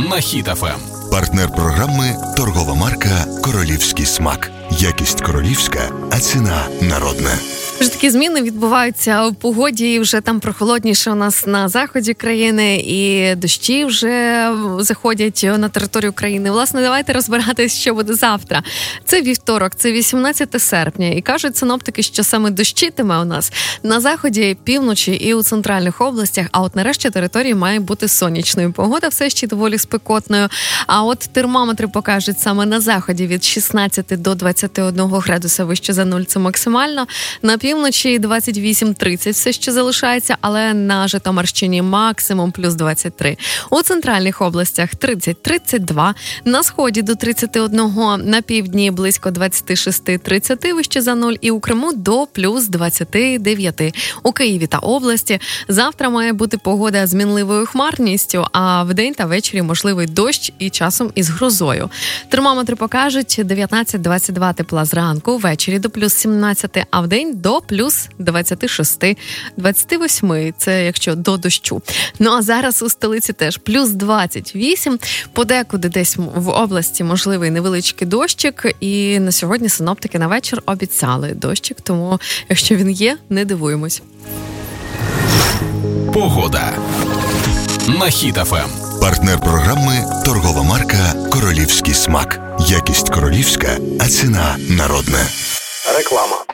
на Хіт ФМ. Партнер програми – торгова марка «Королівський смак». Якість королівська, а ціна народна. Вже такі зміни відбуваються в погоді, вже там прохолодніше у нас на заході країни, і дощі вже заходять на територію країни. Власне, давайте розбиратись, що буде завтра. Це вівторок, це 18 серпня, і кажуть синоптики, що саме дощитиме у нас на заході, півночі і у центральних областях, а от нарешті території має бути сонячною. Погода все ще доволі спекотною, а от термометри покажуть саме на заході від 16 до 21 градуса вище за нуль, це максимально. На півночі 28-30 все ще залишається, але на Житомирщині максимум плюс 23. У центральних областях 30-32, на сході до 31, на півдні близько 26-30 вище за нуль і у Криму до плюс 29. У Києві та області завтра має бути погода з мінливою хмарністю, а вдень та ввечері можливий дощ і часом із грозою. Термометри покажуть 19-22 тепла зранку, ввечері до плюс 17, а вдень до плюс 26-28, це якщо до дощу. Ну а зараз у столиці теж плюс 28, подекуди десь в області можливий невеличкий дощик, і на сьогодні синоптики на вечір обіцяли дощик, тому якщо він є, не дивуємось. Погода на Хіт ФМ. Партнер програми – торгова марка «Королівський смак». Якість королівська, а ціна народна. Реклама.